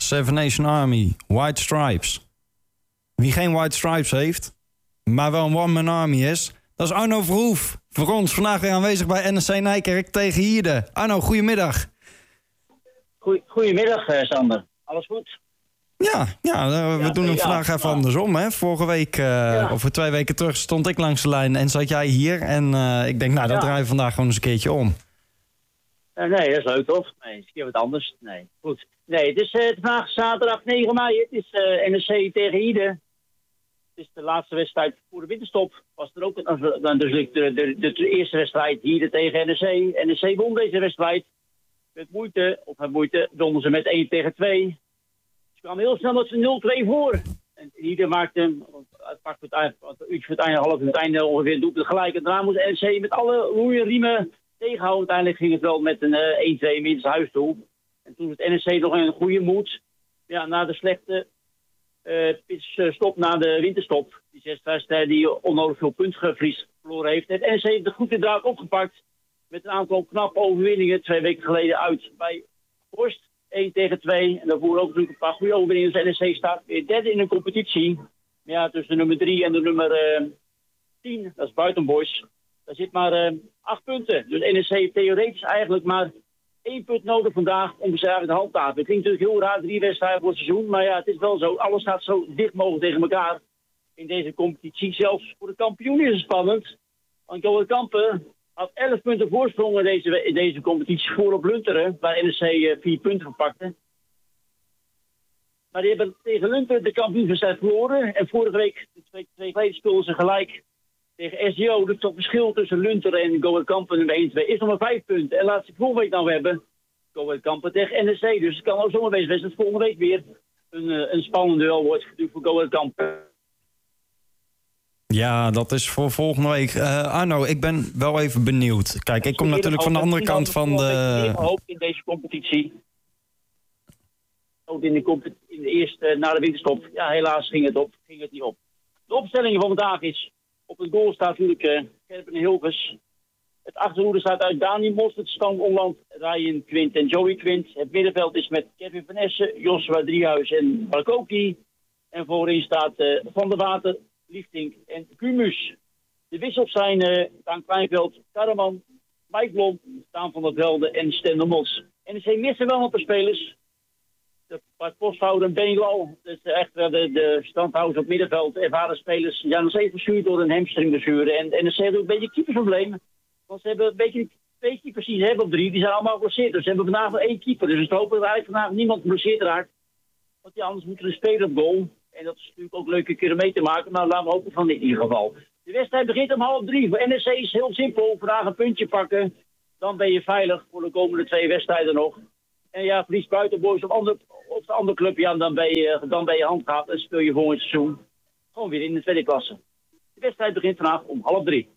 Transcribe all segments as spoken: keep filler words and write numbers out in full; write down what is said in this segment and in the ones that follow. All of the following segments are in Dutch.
Seven Nation Army, White Stripes. Wie geen White Stripes heeft, maar wel een one-man army is, dat is Arno Verhoef. Voor ons vandaag weer aanwezig bij N S C Nijkerk tegen Hierde. Arno, goedemiddag. Goeie, goedemiddag, uh, Sander. Alles goed? Ja, ja uh, we ja, doen het ja, vandaag even ja. andersom. Hè? Vorige week, uh, ja. of twee weken terug, stond ik langs de lijn en zat jij hier. En uh, ik denk, nou, dat ja. draaien we vandaag gewoon eens een keertje om. Uh, nee, dat is leuk, toch? Nee, is een keer wat anders. Nee, goed. Nee, het is uh, vandaag zaterdag negen mei. Het is uh, N S C tegen Hierde. Het is de laatste wedstrijd voor de winterstop. Was er ook dan dus de, de, de, de eerste wedstrijd Hierde tegen N S C. N S C won deze wedstrijd. Met moeite, of met moeite, wonnen ze met één tegen twee. Ze kwamen heel snel met z'n nul twee voor. En Hierde maakte hem, het pak voor het, het uurtje voor het einde, half voor het einde ongeveer, doet het gelijk. En daarna moest N S C met alle roeien riemen tegenhouden. Uiteindelijk ging het wel met een uh, één twee minstens huis toe. En toen het N S C nog een goede moed. Ja, na de slechte uh, stop na de winterstop. Die zes wedstrijden die onnodig veel puntenverlies verloren heeft. Het N S C heeft het goed inderdaad opgepakt. Met een aantal knappe overwinningen. Twee weken geleden uit bij Horst. één tegen twee. En daarvoor ook natuurlijk een paar goede overwinningen. Dus N S C staat weer derde in de competitie. Ja, tussen de nummer drie en de nummer uh, tien. Dat is Buitenboys. Daar zit maar uh, acht punten. Dus N S C heeft theoretisch eigenlijk maar één punt nodig vandaag om bezuigend te handhaven. Het klinkt natuurlijk heel raar, drie wedstrijden voor het seizoen. Maar ja, het is wel zo. Alles staat zo dicht mogelijk tegen elkaar in deze competitie. Zelfs voor de kampioen is het spannend. Want Johan Kampen had elf punten voorsprong in deze, in deze competitie voor op Lunteren. Waar N S C uh, vier punten verpakte. Maar die hebben tegen Lunteren de kampioenwedstrijd verloren. En vorige week, twee, twee geleden, speelden ze gelijk tegen S D O. Dus het verschil tussen Lunteren en Go Ahead Kampen nummer één twee is nog maar vijf punten. En laat ze volgende week nou hebben. Go Ahead Kampen tegen N S C. Dus het kan ook zomaar wezen dat het volgende week weer een, uh, een spannend duel wordt voor Go Ahead Kampen. Ja, dat is voor volgende week. Uh, Arno, ik ben wel even benieuwd. Kijk, ik kom natuurlijk van de andere kant van de... hoop in deze competitie. Ook in de, compet- in de eerste, na de winterstop. Ja, helaas ging het, op, ging het niet op. De opstelling van vandaag is... Op het goal staat natuurlijk uh, Gerben Hilgers. Het achterhoede staat uit Dani Mostert, Stan Onland, Ryan Quint en Joey Quint. Het middenveld is met Kevin Van Essen, Joshua Driehuis en Balkoki. En voorin staat uh, Van der Water, Liefdink en Kumus. De wissels zijn uh, Daan Kleinveld, Karaman, Mike Blom, Daan van der Velde en Sten de Mos. En er missen wel een paar spelers. De Bart Posthouder en Benny Lal. Dus echt de, de standhouders op middenveld. Ervaren spelers zijn nog steeds verzuurd door een hamstringblessure. En, en ze hebben ook een beetje een keepersprobleem. Want ze hebben een beetje twee keepers die ze hebben op drie. Die zijn allemaal geblesseerd. Dus ze hebben vandaag maar één keeper. Dus we hopen dat eigenlijk vandaag niemand geblesseerd raakt. Want ja, anders moeten we spelen op goal. En dat is natuurlijk ook leuke keren mee te maken. Maar laten we hopen van dit in ieder geval. De wedstrijd begint om half drie. Voor N S C is heel simpel. Vandaag een puntje pakken. Dan ben je veilig voor de komende twee wedstrijden nog. En ja, verlies Buitenboys of, ander, of de andere club, ja, dan ben je, dan ben je handgehaald en speel je volgend seizoen gewoon weer in de tweede klasse. De wedstrijd begint vandaag om half drie.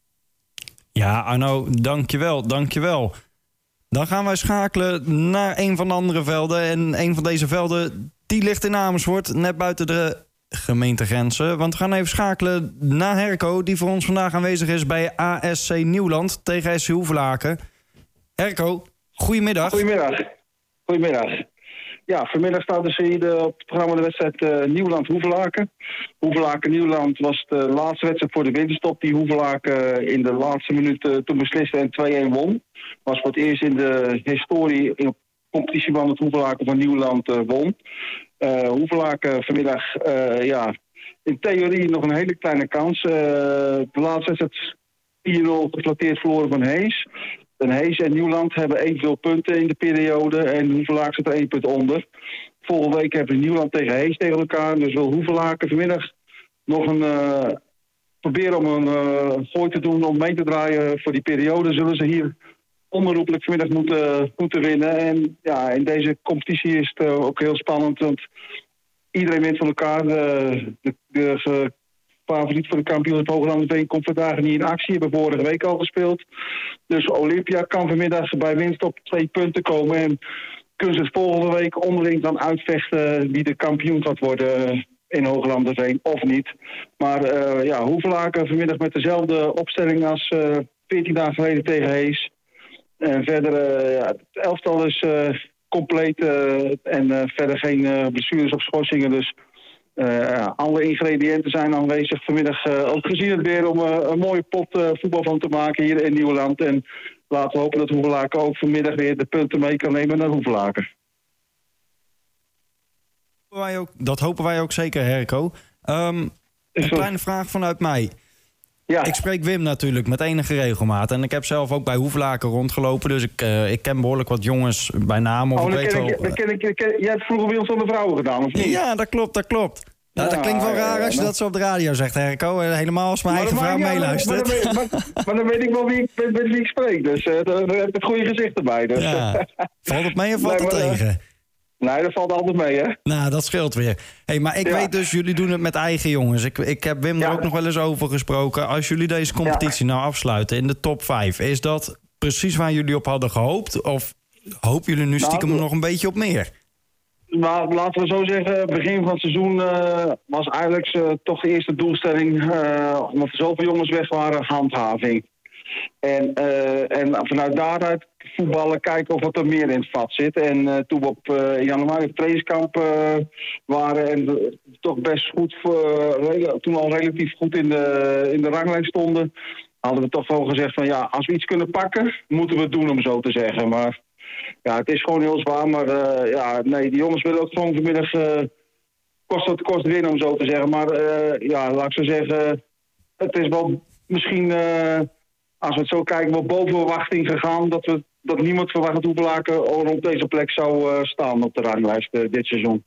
Ja, Arno, dankjewel, dankjewel. Dan gaan wij schakelen naar een van de andere velden. En een van deze velden, die ligt in Amersfoort, net buiten de gemeentegrenzen. Want we gaan even schakelen naar Herco, die voor ons vandaag aanwezig is bij A S C Nieuwland tegen S C Hoevelaken. Herco, goedemiddag. Goedemiddag. Goedemiddag. Ja, vanmiddag staat dus hier op het programma de wedstrijd uh, Nieuwland-Hoevelaken. Hoevelaken-Nieuwland was de laatste wedstrijd voor de winterstop die Hoevelaken in de laatste minuut uh, toen besliste en twee-een won. Was voor het eerst in de historie in competitieband dat Hoevelaken van Nieuwland uh, won. Uh, Hoevelaken vanmiddag, uh, ja, in theorie nog een hele kleine kans. Uh, de laatste wedstrijd vier nul geflatteerd verloren van Hees. En Hees en Nieuwland hebben evenveel punten in de periode en Hoevelaken zit er één punt onder. Volgende week hebben we Nieuwland tegen Hees tegen elkaar. Dus wil Hoevelaken vanmiddag nog een uh, proberen om een uh, gooi te doen om mee te draaien voor die periode. Zullen ze hier onherroepelijk vanmiddag moeten, moeten winnen. En ja, in deze competitie is het uh, ook heel spannend, want iedereen wint van elkaar. De, de, de favoriet voor de kampioen het Hooglandeveen komt vandaag niet in actie. Hebben vorige week al gespeeld. Dus Olympia kan vanmiddag bij winst op twee punten komen. En kunnen ze het volgende week onderling dan uitvechten wie de kampioen gaat worden in Hooglandeveen of niet. Maar uh, ja, Hoevelaken vanmiddag met dezelfde opstelling als uh, veertien dagen geleden tegen Hees. En verder, uh, ja, het elftal is uh, compleet uh, en uh, verder geen uh, blessures of schorsingen. Dus uh, alle ingrediënten zijn aanwezig vanmiddag. Uh, ook gezien het weer om uh, een mooie pot uh, voetbal van te maken hier in Nieuweland. En laten we hopen dat Hoevelaken ook vanmiddag weer de punten mee kan nemen naar Hoevelaken. Wij ook, dat hopen wij ook zeker, Herco. Um, een kleine vraag vanuit mij. Ja. Ik spreek Wim natuurlijk met enige regelmaat. En ik heb zelf ook bij Hoevelaken rondgelopen. Dus ik, uh, ik ken behoorlijk wat jongens bij naam. Of oh, ik weet ken wel, ik, ken ik, ken, jij hebt vroeger bij ons aan de vrouwen gedaan, of niet? Ja, dat klopt, dat klopt. Nou, ja, dat klinkt wel raar als je dat zo op de radio zegt, Herco. Helemaal als mijn maar eigen vrouw meeluistert. Maar, maar, maar, maar dan weet ik wel wie ik, met wie ik spreek. Dus uh, dan heb ik het goede gezicht erbij. Dus. Ja. Valt het mee of valt het nee, tegen? Nee, dat valt altijd mee, hè? Nou, dat scheelt weer. Hey, maar ik ja. weet dus, jullie doen het met eigen jongens. Ik, ik heb Wim ja. er ook nog wel eens over gesproken. Als jullie deze competitie ja. nou afsluiten in de top vijf... is dat precies waar jullie op hadden gehoopt? Of hopen jullie nu stiekem nou, nog een beetje op meer? Nou, laten we zo zeggen, begin van het seizoen uh, was eigenlijk uh, toch de eerste doelstelling... Uh, omdat er zoveel jongens weg waren, handhaving. En, uh, en vanuit daaruit voetballen, kijken of er meer in het vat zit. En uh, toen we op uh, januari op trainingskamp uh, waren en uh, toch best goed, uh, toen al relatief goed in de, in de ranglijn stonden, hadden we toch wel gezegd van ja, als we iets kunnen pakken, moeten we het doen om zo te zeggen. Maar ja, het is gewoon heel zwaar, maar uh, ja, nee, die jongens willen ook gewoon vanmiddag uh, kost wat kost winnen om zo te zeggen. Maar uh, ja, laat ik zo zeggen, het is wel misschien... Uh, Als we het zo kijken, wel boven verwachting gegaan... dat, we, dat niemand verwacht dat Hoevelaken rond deze plek zou uh, staan op de ranglijst uh, dit seizoen.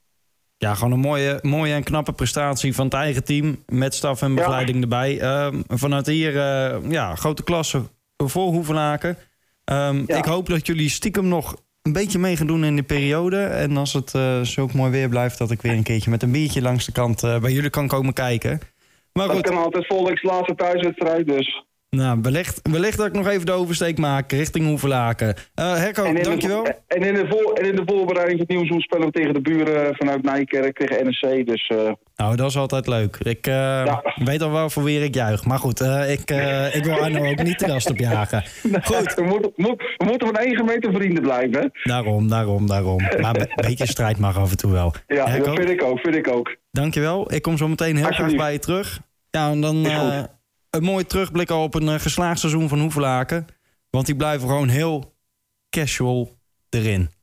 Ja, gewoon een mooie, mooie en knappe prestatie van het eigen team... met staf en begeleiding ja. erbij. Uh, vanuit hier, uh, ja, grote klasse voor Hoevelaken. Um, ja. Ik hoop dat jullie stiekem nog een beetje mee gaan doen in die periode. En als het uh, zo mooi weer blijft... dat ik weer een keertje met een biertje langs de kant uh, bij jullie kan komen kijken. Maar dat goed. kan altijd volgens laatste thuiswedstrijd, dus... Nou, wellicht, wellicht dat ik nog even de oversteek maak richting Hoevelaken. Uh, Herco, dankjewel. De, en, in de voor, en in de voorbereiding van het nieuwe seizoen spelen we tegen de buren vanuit Nijkerk, tegen N S C. Dus, uh... Nou, dat is altijd leuk. Ik uh, ja. weet al wel voor wie ik juich. Maar goed, uh, ik, uh, ik wil Arno ook niet de rest opjagen. Goed. We moeten, moet, we moeten van één gemeente vrienden blijven. Hè? Daarom, daarom, daarom. Maar een beetje strijd mag af en toe wel. Ja, Herco, dat vind ik ook, vind ik ook. Dankjewel. Ik kom zo meteen heel graag bij je terug. Ja, en dan... Uh, een mooi terugblik al op een uh, geslaagd seizoen van Hoevelaken. Want die blijven gewoon heel casual erin.